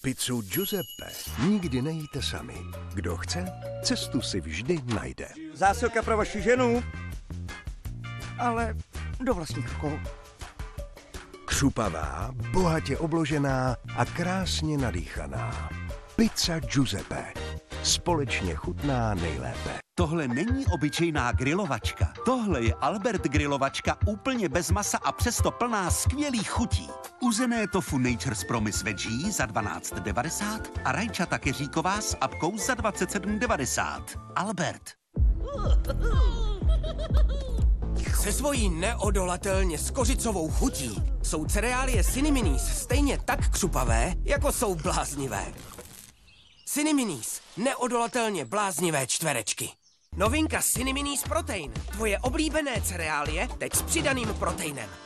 Pizzu Giuseppe nikdy nejíte sami. Kdo chce, cestu si vždy najde. Zásilka pro vaši ženu, ale do vlastních rukou. Křupavá, bohatě obložená a krásně nadýchaná. Pizza Giuseppe. Společně chutná nejlépe. Tohle není obyčejná grilovačka. Tohle je Albert grilovačka úplně bez masa a přesto plná skvělých chutí. Uzené tofu Nature's Promise Veggie za 12,90 a rajčata keříková s apkou za 27,90. Albert. Se svojí neodolatelně skořicovou chutí jsou cereálie Ciniminis stejně tak křupavé, jako jsou bláznivé. Ciniminis, neodolatelně bláznivé čtverečky. Novinka Ciniminis Protein, tvoje oblíbené cereálie teď s přidaným proteinem.